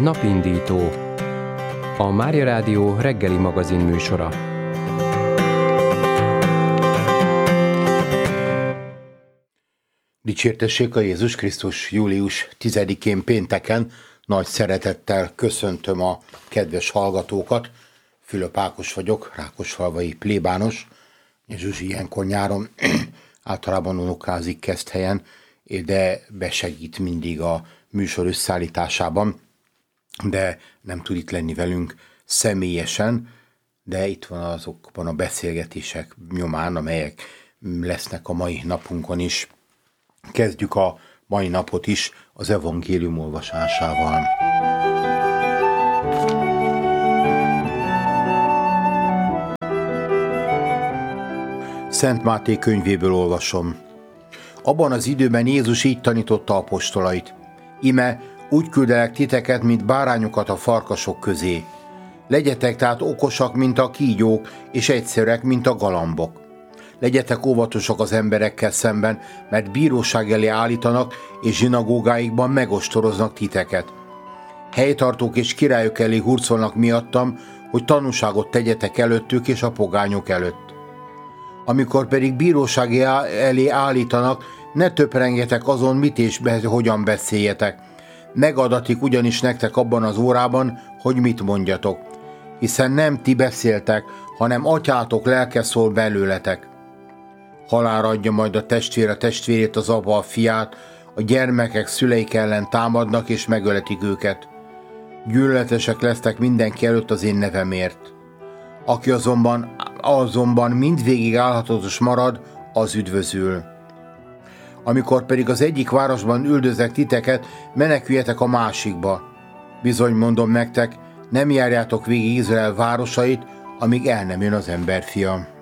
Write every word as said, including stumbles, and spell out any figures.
Napindító, a Mária Rádió reggeli magazin műsora. Dicsértessék a Jézus Krisztus. Július tizedikén pénteken nagy szeretettel köszöntöm a kedves hallgatókat. Fülöp Ákos vagyok, rákosfalvai plébános. Zsuzsi ilyenkor nyáron általában unokázik Keszthelyen, de besegít mindig a műsor összeállításában, de nem tud itt lenni velünk személyesen, de itt van azokban a beszélgetések nyomán, amelyek lesznek a mai napunkon is. Kezdjük a mai napot is az evangélium olvasásával. Szent Máté könyvéből olvasom. Abban az időben Jézus így tanította apostolait. Ime, úgy küldelek titeket, mint bárányokat a farkasok közé. Legyetek tehát okosak, mint a kígyók, és egyszerűek, mint a galambok. Legyetek óvatosak az emberekkel szemben, mert bíróság elé állítanak, és zsinagógáikban megostoroznak titeket. Helytartók és királyok elé hurcolnak miattam, hogy tanúságot tegyetek előttük és a pogányok előtt. Amikor pedig bíróság elé állítanak, ne töprengetek azon, mit és be, hogyan beszéljetek. Megadatik ugyanis nektek abban az órában, hogy mit mondjatok. Hiszen nem ti beszéltek, hanem atyátok lelke szól belőletek. Halálra adja majd a testvér a testvérét, az apa a fiát, a gyermekek szüleik ellen támadnak és megöletik őket. Gyűlöletesek lesztek mindenki előtt az én nevemért. Aki azonban, azonban mindvégig állhatatos marad, az üdvözül. Amikor pedig az egyik városban üldöznek titeket, meneküljetek a másikba. Bizony mondom nektek, nem járjátok végig Izrael városait, amíg el nem jön az emberfia.